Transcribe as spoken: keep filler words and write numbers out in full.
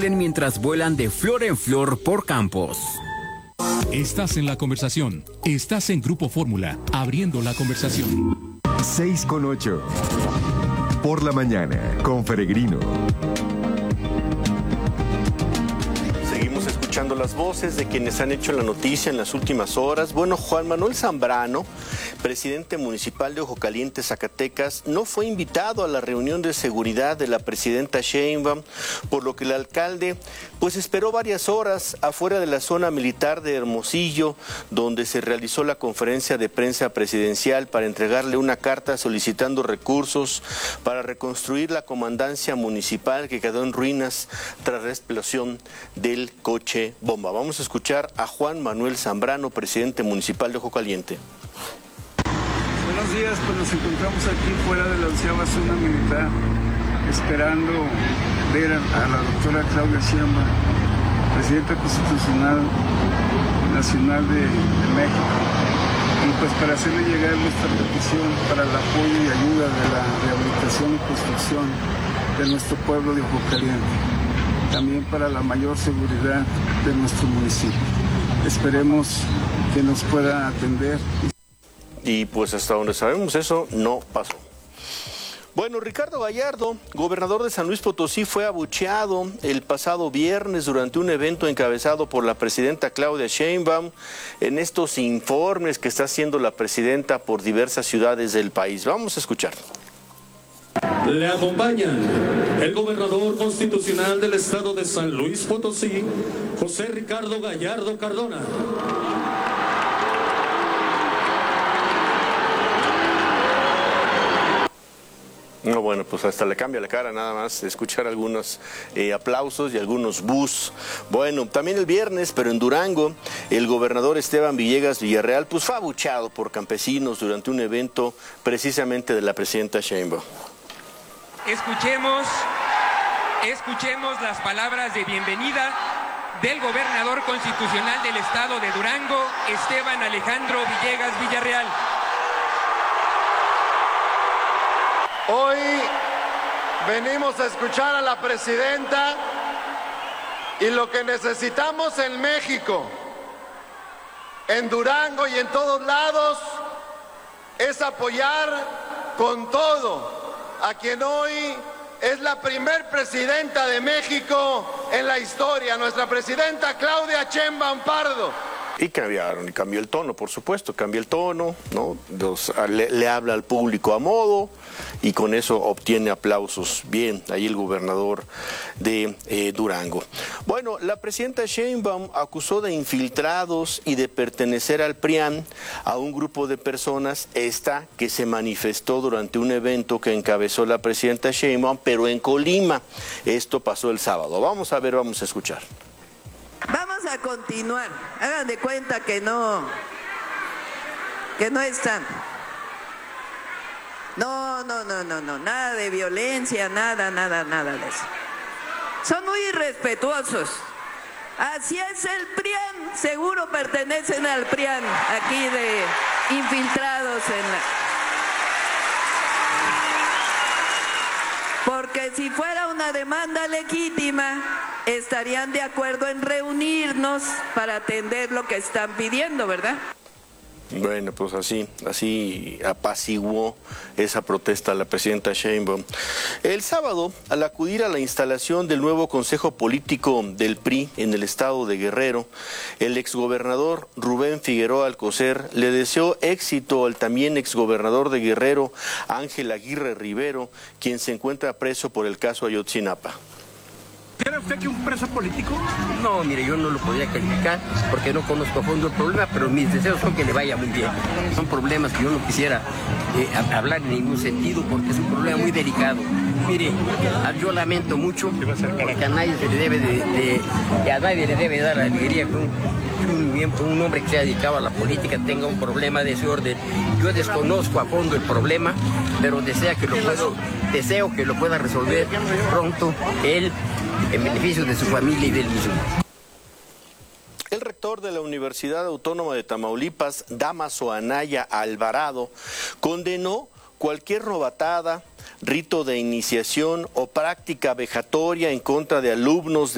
mientras vuelan de flor en flor por campos. Estás en la conversación. Estás en Grupo Fórmula, abriendo la conversación. seis con ocho. Por la mañana, con Peregrino. Seguimos escuchando las voces de quienes han hecho la noticia en las últimas horas. Bueno, Juan Manuel Zambrano, presidente municipal de Ojo Caliente, Zacatecas, no fue invitado a la reunión de seguridad de la presidenta Sheinbaum, por lo que el alcalde pues esperó varias horas afuera de la zona militar de Hermosillo, donde se realizó la conferencia de prensa presidencial para entregarle una carta solicitando recursos para reconstruir la comandancia municipal que quedó en ruinas tras la explosión del coche bomba. Vamos a escuchar a Juan Manuel Zambrano, presidente municipal de Ojo Caliente. Buenos días, pues nos encontramos aquí fuera de la onceava zona militar, esperando ver a la doctora Claudia Sheinbaum, presidenta constitucional nacional de, de México, y pues para hacerle llegar nuestra petición para el apoyo y ayuda de la rehabilitación y construcción de nuestro pueblo de Ojo Caliente, también para la mayor seguridad de nuestro municipio. Esperemos que nos pueda atender. Y pues hasta donde sabemos eso no pasó. Bueno, Ricardo Gallardo, gobernador de San Luis Potosí, fue abucheado el pasado viernes durante un evento encabezado por la presidenta Claudia Sheinbaum en estos informes que está haciendo la presidenta por diversas ciudades del país. Vamos a escuchar. Le acompañan el gobernador constitucional del estado de San Luis Potosí, José Ricardo Gallardo Cardona. No, bueno, pues hasta le cambia la cara nada más escuchar algunos eh, aplausos y algunos bus. Bueno, también el viernes, pero en Durango, el gobernador Esteban Villegas Villarreal pues fue abucheado por campesinos durante un evento precisamente de la presidenta Sheinbaum. Escuchemos, escuchemos las palabras de bienvenida del gobernador constitucional del estado de Durango, Esteban Alejandro Villegas Villarreal. Hoy venimos a escuchar a la presidenta y lo que necesitamos en México, en Durango y en todos lados, es apoyar con todo a quien hoy es la primer presidenta de México en la historia, nuestra presidenta Claudia Sheinbaum Pardo. Y cambiaron, y cambió el tono, por supuesto, cambió el tono, ¿no? Los, le, le habla al público a modo y con eso obtiene aplausos. Bien, ahí el gobernador de eh, Durango. Bueno, la presidenta Sheinbaum acusó de infiltrados y de pertenecer al P R I A N a un grupo de personas, esta que se manifestó durante un evento que encabezó la presidenta Sheinbaum, pero en Colima. Esto pasó el sábado. Vamos a ver, vamos a escuchar. Vamos a continuar. Hagan de cuenta que no, que no están. No, no, no, no, no, nada de violencia, nada, nada, nada de eso. Son muy irrespetuosos. Así es el P R I A N, seguro pertenecen al P R I A N, aquí de infiltrados en la... Porque si fuera una demanda legítima, estarían de acuerdo en reunirnos para atender lo que están pidiendo, ¿verdad? Bueno, pues así, así apaciguó esa protesta la presidenta Sheinbaum. El sábado, al acudir a la instalación del nuevo Consejo Político del P R I en el estado de Guerrero, el exgobernador Rubén Figueroa Alcocer le deseó éxito al también exgobernador de Guerrero, Ángel Aguirre Rivero, quien se encuentra preso por el caso Ayotzinapa. ¿Era usted que un preso político? No, mire, yo no lo podría calificar porque no conozco a fondo el problema, pero mis deseos son que le vaya muy bien. Son problemas que yo no quisiera eh, hablar en ningún sentido porque es un problema muy delicado. Mire, yo lamento mucho porque a nadie se le debe de, de, de a nadie le debe dar alegría que un, un, un hombre que se ha dedicado a la política tenga un problema de ese orden. Yo desconozco a fondo el problema, pero deseo que lo puedo, deseo que lo pueda resolver pronto él, en beneficio de su familia y del mismo. El rector de la Universidad Autónoma de Tamaulipas, Dámaso Anaya Alvarado, condenó cualquier novatada, rito de iniciación o práctica vejatoria en contra de alumnos de